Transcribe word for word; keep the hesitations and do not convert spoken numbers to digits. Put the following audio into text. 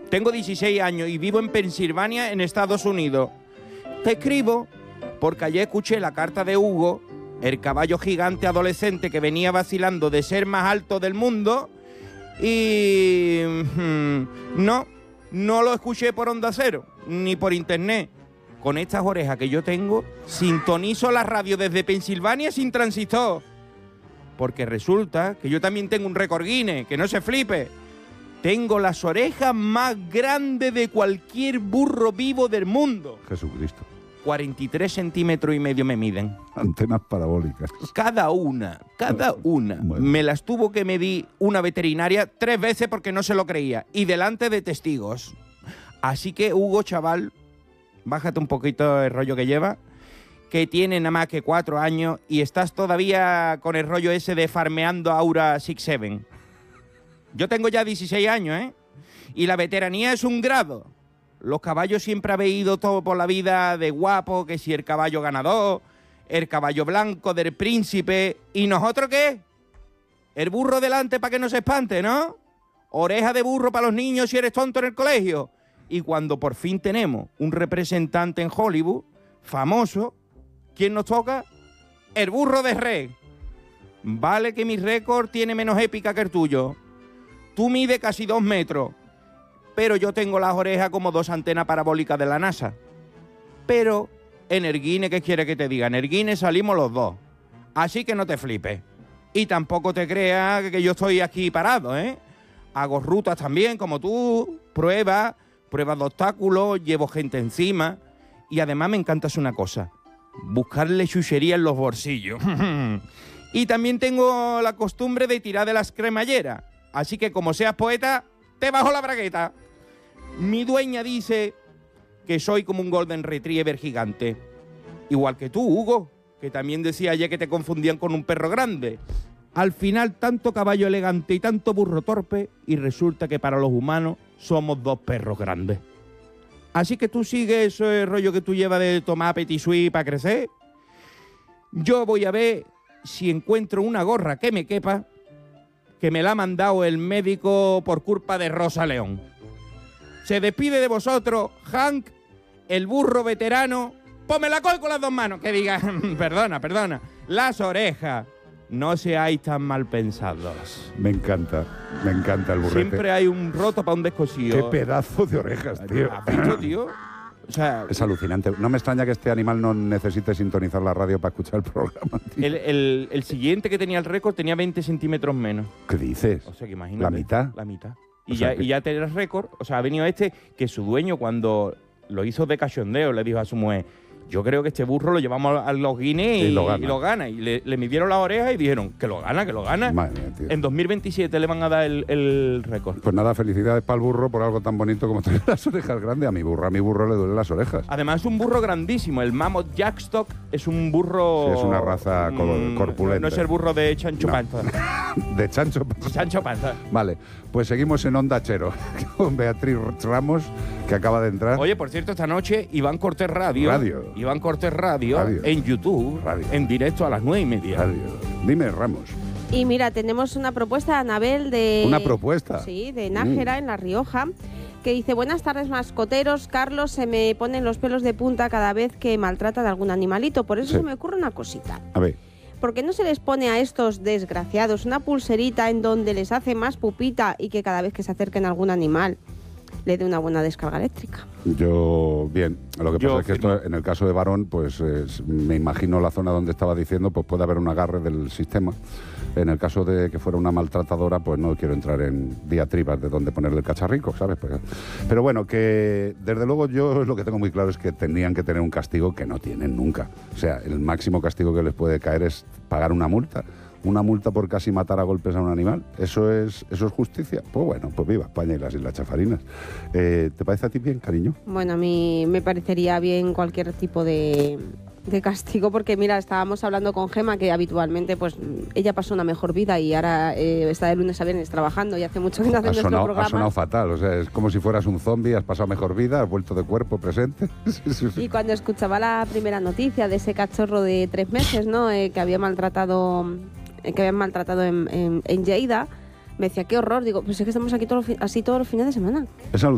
Tengo dieciséis años y vivo en Pensilvania, en Estados Unidos. Te escribo porque ayer escuché la carta de Hugo, el caballo gigante adolescente que venía vacilando de ser más alto del mundo, y hmm, no, no lo escuché por Onda Cero, ni por internet. Con estas orejas que yo tengo, sintonizo la radio desde Pensilvania sin transistor. Porque resulta que yo también tengo un récord Guinness, que no se flipe. Tengo las orejas más grandes de cualquier burro vivo del mundo. Jesucristo. cuarenta y tres centímetros y medio me miden. Antenas parabólicas. Cada una, cada una. Bueno. Me las tuvo que medir una veterinaria tres veces porque no se lo creía. Y delante de testigos. Así que, Hugo, chaval, bájate un poquito el rollo que lleva, que tiene nada más que cuatro años y estás todavía con el rollo ese de farmeando Aura seis siete. Yo tengo ya dieciséis años, ¿eh? Y la veteranía es un grado. Los caballos siempre habéis ido todo por la vida de guapo, que si el caballo ganador, el caballo blanco del príncipe. ¿Y nosotros qué? El burro delante para que no se espante, ¿no? Oreja de burro para los niños si eres tonto en el colegio. Y cuando por fin tenemos un representante en Hollywood, famoso, ¿quién nos toca? El burro de Rey. Vale que mi récord tiene menos épica que el tuyo. Tú mides casi dos metros, pero yo tengo las orejas como dos antenas parabólicas de la NASA. Pero en el Guinness, ¿qué quiere que te diga? En el Guinness salimos los dos. Así que no te flipes. Y tampoco te creas que yo estoy aquí parado, ¿eh? Hago rutas también, como tú, pruebas, pruebas de obstáculos, llevo gente encima. Y además me encanta hacer una cosa, buscarle chuchería en los bolsillos. Y también tengo la costumbre de tirar de las cremalleras. Así que como seas poeta, te bajo la bragueta. Mi dueña dice que soy como un golden retriever gigante. Igual que tú, Hugo, que también decía ayer que te confundían con un perro grande. Al final, tanto caballo elegante y tanto burro torpe, y resulta que para los humanos somos dos perros grandes. Así que tú sigues ese rollo que tú llevas de tomar petit suisse para crecer. Yo voy a ver si encuentro una gorra que me quepa, que me la ha mandado el médico por culpa de Rosa León. Se despide de vosotros, Hank, el burro veterano. Ponme la col con las dos manos, que diga, perdona, perdona, las orejas. No seáis tan mal pensados. Me encanta, me encanta el burrete. Siempre hay un roto para un descosido. Qué pedazo de orejas, tío. ¿Has visto, tío? O sea, es alucinante. No me extraña que este animal no necesite sintonizar la radio para escuchar el programa, tío. El, el, el siguiente que tenía el récord tenía veinte centímetros menos. ¿Qué dices? O sea, que imagínate. ¿La mitad? La mitad. Y, O sea ya, que... y ya tenía el récord. O sea, ha venido este que su dueño, cuando lo hizo de cachondeo, le dijo a su mujer: yo creo que este burro lo llevamos a los Guinness y, y lo gana. Y, lo gana. y le, le midieron las orejas y dijeron que lo gana, que lo gana. Madre mía, tío. En dos mil veintisiete le van a dar el, el récord. Pues nada, felicidades para el burro por algo tan bonito como tener las orejas grandes. A mi burro, a mi burro le duelen las orejas. Además es un burro grandísimo. El Mammoth Jackstock es un burro... Sí, es una raza mmm, corpulenta. No es el burro de Chancho No. Panza. De Chancho Panza. Chancho Panza. Vale, pues seguimos en Onda Chero con Beatriz Ramos, que acaba de entrar. Oye, por cierto, esta noche Iván Cortés Radio. Radio. Iván Cortés Radio, Radio. en YouTube, Radio. en directo a las nueve y media. Radio. Dime, Ramos. Y mira, tenemos una propuesta de Anabel de... ¿Una propuesta? Sí, de Nájera, Mm. en La Rioja, que dice: buenas tardes, mascoteros. Carlos, se me ponen los pelos de punta cada vez que maltrata de algún animalito. Por eso Sí. se me ocurre una cosita. A ver. ¿Por qué no se les pone a estos desgraciados una pulserita en donde les hace más pupita y que cada vez que se acerquen a algún animal le dé una buena descarga eléctrica? Yo, bien, lo que Yo pasa es que firmo. esto, en el caso de varón, pues eh, me imagino la zona donde estaba diciendo, pues puede haber un agarre del sistema. En el caso de que fuera una maltratadora, pues no quiero entrar en diatribas de dónde ponerle el cacharrico, ¿sabes? Pero, pero bueno, que desde luego yo lo que tengo muy claro es que tendrían que tener un castigo que no tienen nunca. O sea, el máximo castigo que les puede caer es pagar una multa. Una multa por casi matar a golpes a un animal. ¿Eso es eso es justicia? Pues bueno, pues viva España y las Islas Chafarinas. Eh, ¿Te parece a ti bien, cariño? Bueno, a mí me parecería bien cualquier tipo de, de castigo, porque mira, estábamos hablando con Gema que habitualmente pues ella pasó una mejor vida y ahora eh, está de lunes a viernes trabajando y hace mucho que no hace Ha nuestro sonado, programa. ha sonado fatal, o sea, es como si fueras un zombie, has pasado mejor vida, has vuelto de cuerpo presente. Sí, sí, sí. Y cuando escuchaba la primera noticia de ese cachorro de tres meses, ¿no? Eh, que había maltratado, eh, que habían maltratado en, en, en Lleida, me decía: qué horror. Digo, pues es que estamos aquí todo, así todos los fines de semana. Es